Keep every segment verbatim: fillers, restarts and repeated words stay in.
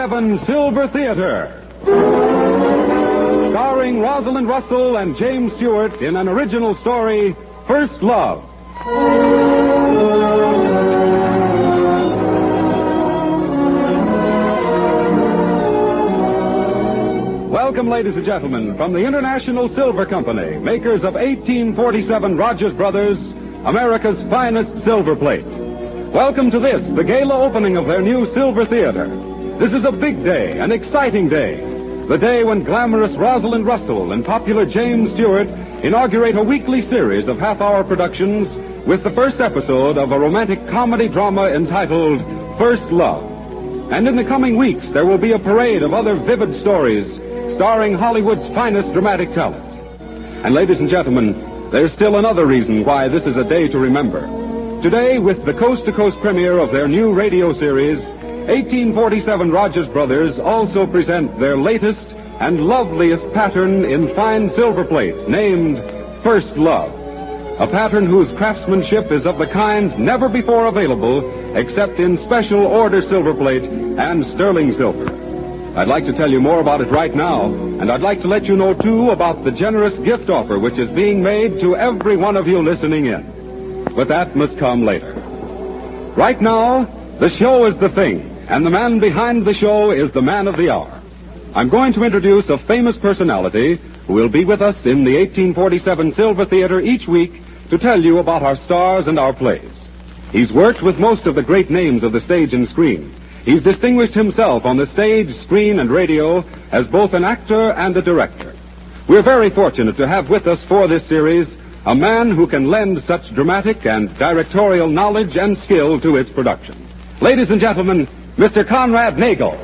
forty-seven Silver Theater. Starring Rosalind Russell and James Stewart in an original story, First Love. Welcome, ladies and gentlemen, from the International Silver Company, makers of eighteen forty-seven Rogers Brothers, America's finest silver plate. Welcome to this, the gala opening of their new Silver Theater. This is a big day, an exciting day. The day when glamorous Rosalind Russell and popular James Stewart inaugurate a weekly series of half-hour productions with the first episode of a romantic comedy drama entitled First Love. And in the coming weeks, there will be a parade of other vivid stories starring Hollywood's finest dramatic talent. And ladies and gentlemen, there's still another reason why this is a day to remember. Today, with the coast-to-coast premiere of their new radio series, eighteen forty-seven Rogers Brothers also present their latest and loveliest pattern in fine silver plate, named First Love. A pattern whose craftsmanship is of the kind never before available except in special order silver plate and sterling silver. I'd like to tell you more about it right now, and I'd like to let you know, too, about the generous gift offer which is being made to every one of you listening in. But that must come later. Right now, the show is the thing, and the man behind the show is the man of the hour. I'm going to introduce a famous personality who will be with us in the eighteen forty-seven Silver Theater each week to tell you about our stars and our plays. He's worked with most of the great names of the stage and screen. He's distinguished himself on the stage, screen, and radio as both an actor and a director. We're very fortunate to have with us for this series a man who can lend such dramatic and directorial knowledge and skill to its production. Ladies and gentlemen, Mister Conrad Nagel.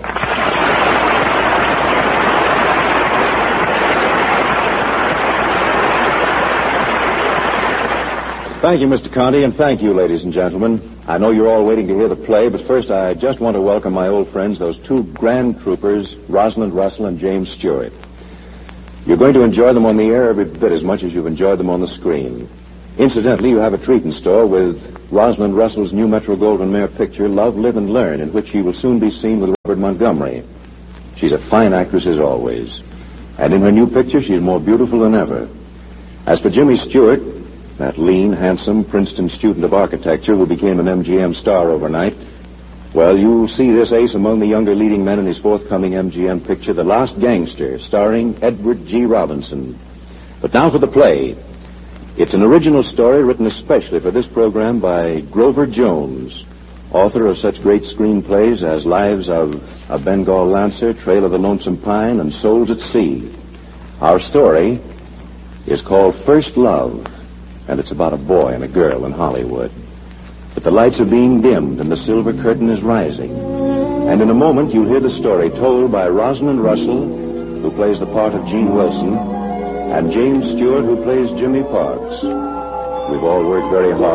Thank you, Mister Conti, and thank you, ladies and gentlemen. I know you're all waiting to hear the play, but first I just want to welcome my old friends, those two grand troopers, Rosalind Russell and James Stewart. You're going to enjoy them on the air every bit as much as you've enjoyed them on the screen. Incidentally, you have a treat in store with Rosalind Russell's new Metro-Goldwyn-Mayer picture, Love, Live, and Learn, in which she will soon be seen with Robert Montgomery. She's a fine actress as always. And in her new picture, she's more beautiful than ever. As for Jimmy Stewart, that lean, handsome Princeton student of architecture who became an M G M star overnight, well, you'll see this ace among the younger leading men in his forthcoming M G M picture, The Last Gangster, starring Edward G. Robinson. But now for the play. It's an original story written especially for this program by Grover Jones, author of such great screenplays as Lives of a Bengal Lancer, Trail of the Lonesome Pine, and Souls at Sea. Our story is called First Love, and it's about a boy and a girl in Hollywood. But the lights are being dimmed and the silver curtain is rising. And in a moment you'll hear the story told by Rosalind Russell, who plays the part of Gene Wilson, and James Stewart, who plays Jimmy Parks. We've all worked very hard